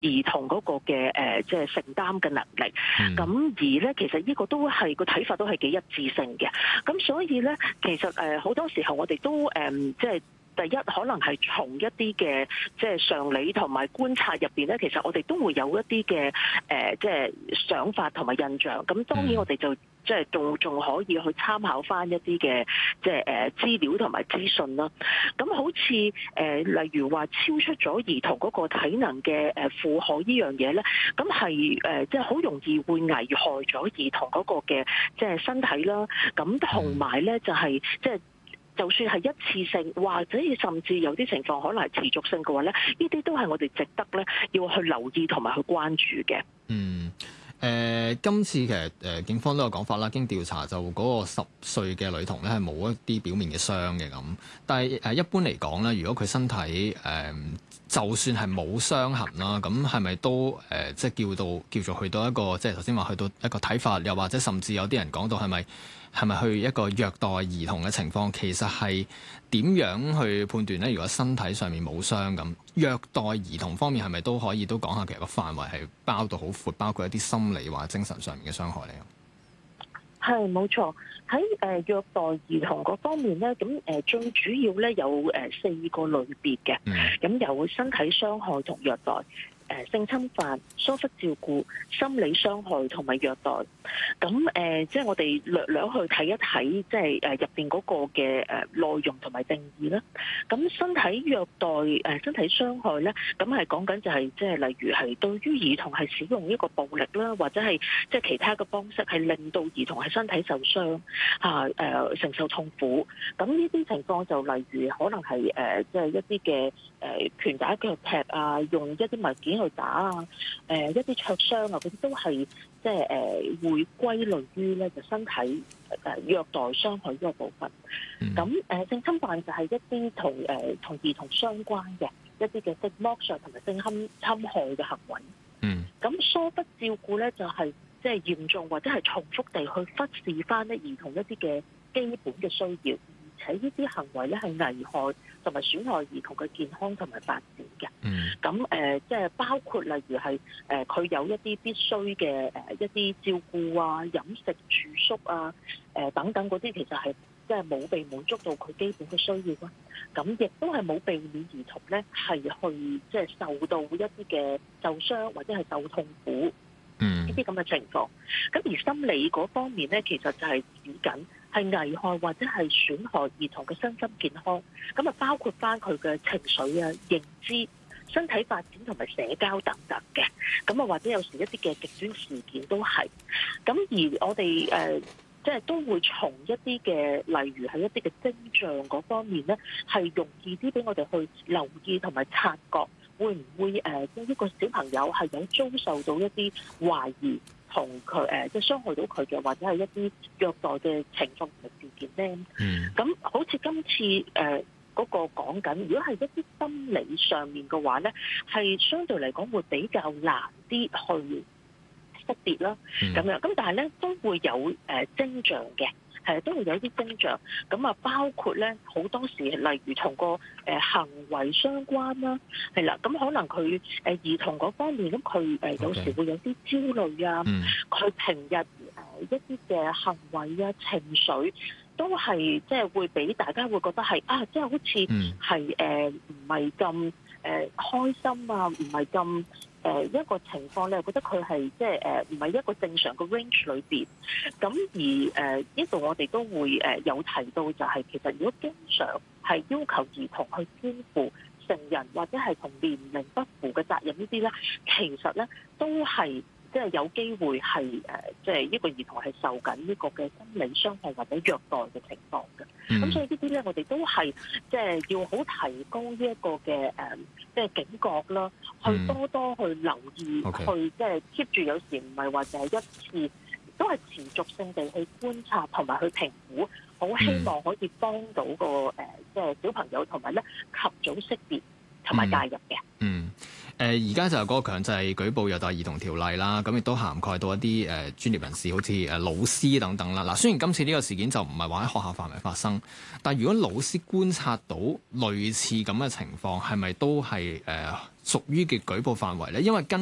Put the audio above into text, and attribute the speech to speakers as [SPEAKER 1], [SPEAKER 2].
[SPEAKER 1] 兒童嗰個嘅即係承擔嘅能力。咁而咧，其實呢個都係個睇法都係幾一致性嘅。咁所以咧，其實好多時候我哋都即係。第一，可能係從一啲嘅即係常理同埋觀察入邊咧，其實我哋都會有一啲嘅即係想法同埋印象。咁當然我哋就即係仲可以去參考翻一啲嘅即係資料同埋資訊啦。咁好似例如話超出咗兒童嗰個體能嘅負荷呢樣嘢咧，咁係即係好容易會危害咗兒童嗰個嘅即係身體啦。咁同埋咧就係即係。就算係一次性，或者甚至有啲情況可能係持續性嘅話咧，呢啲都係我哋值得咧要去留意同埋去關注嘅。
[SPEAKER 2] 今次其實警方都有講法啦，經調查就嗰個10歲嘅女童咧係冇一啲表面嘅傷嘅咁，但係一般嚟講咧，如果佢身體就算係冇傷痕啦，咁係咪都即係叫做去到一個即係頭先話去到一個體罰，又或者甚至有啲人講到係咪去一個虐待兒童嘅情況，其實係點樣去判斷咧？如果身體上面冇傷咁，虐待兒童方面係咪都可以都講下其實個範圍係包到好闊，包括一啲心理或者精神上面嘅傷害咧？
[SPEAKER 1] 係冇錯，喺虐待兒童嗰方面咧，咁最主要咧有4個類別嘅，咁有身體傷害同虐待。性侵犯、疏忽照顧、心理傷害同埋虐待，咁即係我哋略去睇一睇，即係入邊嗰個嘅內容同埋定義啦。咁身體虐待、身體傷害咧，咁係講緊就係即係例如係對於兒童係使用一個暴力啦，或者係即係其他嘅方式係令到兒童係身體受傷承受痛苦。咁呢啲情況就例如可能係即係一啲嘅拳打腳踢啊，用一啲物件去打啊，一啲灼傷啊，嗰啲都係即係會歸類於咧就身體虐待傷害呢個部分。咁性侵犯就係一啲同兒童相關嘅一啲嘅性剝削同埋性侵害嘅行為。咁疏忽照顧咧就係即係嚴重或者係重複地去忽視翻咧兒童一啲嘅基本嘅需要。而且呢啲行為咧係危害同埋損害兒童嘅健康同埋發展嘅。咁即係包括例如係佢有一啲必須嘅一啲照顧啊、飲食住宿啊等等嗰啲，其實係即係冇被滿足到佢基本嘅需要啦。咁亦都係冇避免兒童咧係去即係受到一啲嘅受傷或者係受痛苦呢啲咁嘅情況。咁而心理嗰方面咧，其實就係指緊係危害或者係損害兒童嘅身心健康，咁啊包括翻佢嘅情緒啊、認知、身體發展同埋社交等等嘅，咁啊或者有時一啲嘅極端事件都係，咁而我哋即係都會從一啲嘅，例如係一啲嘅徵象嗰方面咧，係容易啲俾我哋去留意同埋察覺，會唔會一個小朋友係有遭受到一啲懷疑同佢即係傷害到佢嘅，或者係一啲虐待嘅情況同埋事件咧？咁好似今次嗰個講緊，如果係一啲心理上面嘅話咧，係相對嚟講會比較難啲去識別啦，咁樣咁，但係咧都會有徵象嘅，係都會有啲徵象。咁啊，包括咧好多時，例如同個行為相關啦，係啦，咁可能佢兒童嗰方面，咁佢有時會有啲焦慮啊，佢平日一啲嘅行為啊、情緒都係即係會俾大家會覺得係即係好似係唔係咁開心啊，唔係咁。一個情況咧，覺得佢係即係唔係一個正常嘅 range 裏邊。咁而呢度我哋都會有提到，就係其實如果經常係要求兒童去肩負成人或者係同年齡不符嘅責任呢啲咧，其實咧都係即係有機會係即係一個兒童係受緊呢個嘅心理傷害或者虐待嘅情況嘅。咁所以呢啲咧，我哋都係即係要好提高呢一個嘅即係警覺啦，去多去留意，去即係 keep 住。有時唔係話就係一次，都係持續性地去觀察同埋去評估，好希望可以幫到個即係小朋友，同埋咧及早識別同埋介入嘅。
[SPEAKER 2] 而家就有嗰個強制舉報虐待兒童條例啦，咁亦都涵蓋到一啲專業人士，好似老師等等啦。嗱，雖然今次呢個事件就唔係話喺學校範圍發生，但如果老師觀察到類似咁嘅情況，係咪都係屬於嘅舉報範圍咧？因為